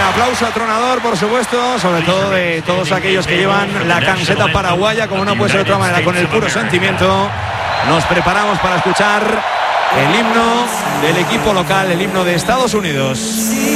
aplauso atronador, por supuesto, sobre todo de todos aquellos que llevan la camiseta paraguaya, como no puede ser de otra manera, con el puro sentimiento. Nos preparamos para escuchar el himno del equipo local, el himno de Estados Unidos.